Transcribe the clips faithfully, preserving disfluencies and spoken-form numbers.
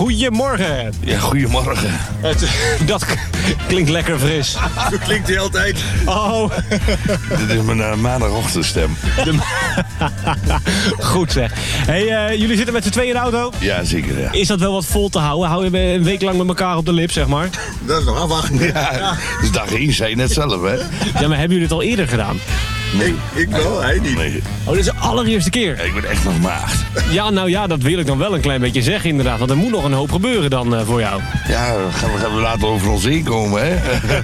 goedemorgen. Ja, goedemorgen. Het, dat k- klinkt lekker fris. Zo klinkt hij altijd. Oh. Dit is mijn uh, maandagochtendstem. De... Goed zeg. Hey, uh, jullie zitten met z'n tweeën in de auto? Ja, zeker, ja. Is dat wel wat vol te houden? Hou je een week lang met elkaar op de lip, zeg maar? Dat is nog afwachten. Ja, ja. Dus dag één zei je net zelf, hè? Ja, maar hebben jullie het al eerder gedaan? Nee, ik wel, hij niet. Nee. Oh, dit is de allereerste keer? Ja, ik ben echt nog maagd. Ja, nou ja, dat wil ik dan wel een klein beetje zeggen inderdaad. Want er moet nog een hoop gebeuren dan uh, voor jou. Ja, we gaan, we gaan later over ons heen komen, hè?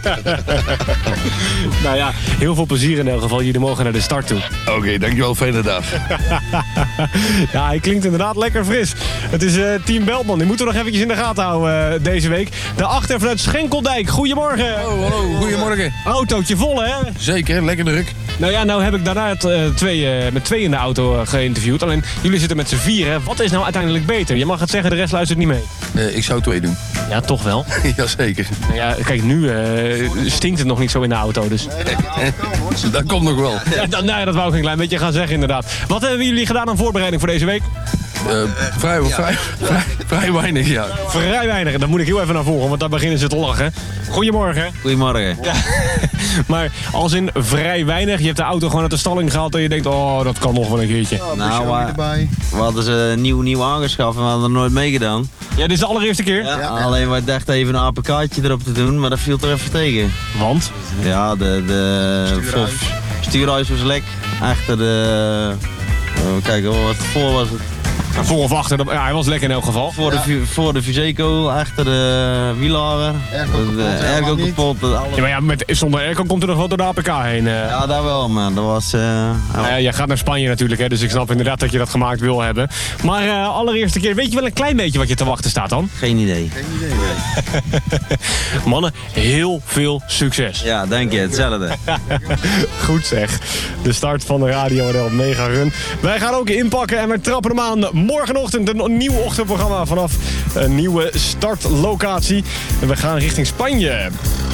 Nou ja, heel veel plezier in elk geval. Jullie mogen naar de start toe. Oké, okay, dankjewel. Fijne dag. Ja, hij klinkt inderdaad lekker fris. Het is uh, Team Beltman. Die moeten we nog eventjes in de gaten houden uh, deze week. Daarachter vanuit Schenkeldijk. Goedemorgen. Oh, hallo. Goedemorgen. Autootje vol, hè? Zeker, lekker druk. Nou ja, nou heb ik daarna het, uh, twee, uh, met twee in de auto uh, geïnterviewd. Alleen, jullie zitten met z'n vieren. Wat is nou uiteindelijk beter? Je mag het zeggen, de rest luistert niet mee. Uh, ik zou twee doen. Ja, toch wel. Jazeker. Nou ja, kijk, nu uh, stinkt het nog niet zo in de auto, dus... Dat komt nog wel. Ja, dat, nou ja, dat wou ik een klein beetje gaan zeggen, inderdaad. Wat hebben jullie gedaan aan voorbereiding voor deze week? Uh, vrij, vrij, vrij, vrij weinig, ja. Vrij weinig, daar moet ik heel even naar volgen, want daar beginnen ze te lachen. Goedemorgen. Goedemorgen. Ja. Maar als in vrij weinig, je hebt de auto gewoon uit de stalling gehaald en je denkt, oh, dat kan nog wel een keertje. Nou, maar, we hadden ze nieuw, nieuw aangeschaft en we hadden er nooit meegedaan. Ja, dit is de allereerste keer? Ja, ja. Alleen wij dachten even een A P K'tje erop te doen, maar dat viel er even tegen. Want? Ja, de, de Stuurhuis. stuurhuis was lek. Achter de... Uh, kijk, wat voor was het? Voor of achter, ja, hij was lekker in elk geval. Voor, ja. de, voor de Fuseco, achter de wielaren. Airco kapot, de airco kapot. Ja, maar ja, met, zonder airco komt er nog wel door de A P K heen. Uh. Ja, daar wel, man. Dat was... Uh, nou ja, jij gaat naar Spanje natuurlijk, hè, dus ik snap inderdaad dat je dat gemaakt wil hebben. Maar uh, allereerste keer, weet je wel een klein beetje wat je te wachten staat dan? Geen idee. Geen idee, nee. Mannen, heel veel succes. Ja, dank je. Hetzelfde. Goed zeg. De start van de Radio N L Mega Run. Wij gaan ook inpakken en we trappen hem aan. Morgenochtend een nieuw ochtendprogramma vanaf een nieuwe startlocatie. En we gaan richting Spanje.